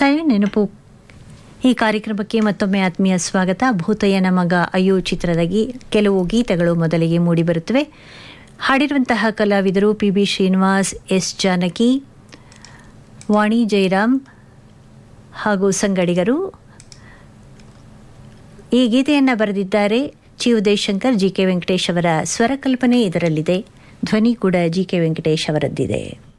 ಸವಿ ನೆನಪು ಈ ಕಾರ್ಯಕ್ರಮಕ್ಕೆ ಮತ್ತೊಮ್ಮೆ ಆತ್ಮೀಯ ಸ್ವಾಗತ. ಭೂತಯ್ಯನ ಮಗ ಅಯ್ಯೋ ಚಿತ್ರದ ಕೆಲವು ಗೀತೆಗಳು ಮೊದಲಿಗೆ ಮೂಡಿಬರುತ್ತವೆ. ಹಾಡಿರುವಂತಹ ಕಲಾವಿದರು PB ಶ್ರೀನಿವಾಸ್, S ಜಾನಕಿ, ವಾಣಿ ಜಯರಾಮ್ ಹಾಗೂ ಸಂಗಡಿಗರು. ಈ ಗೀತೆಯನ್ನು ಬರೆದಿದ್ದಾರೆ ಚಿ ಉದಯಶಂಕರ್. GK ವೆಂಕಟೇಶ್ ಅವರ ಸ್ವರಕಲ್ಪನೆ ಇದರಲ್ಲಿದೆ. ಧ್ವನಿ ಕೂಡ GK ವೆಂಕಟೇಶ್ ಅವರದ್ದಿದೆ.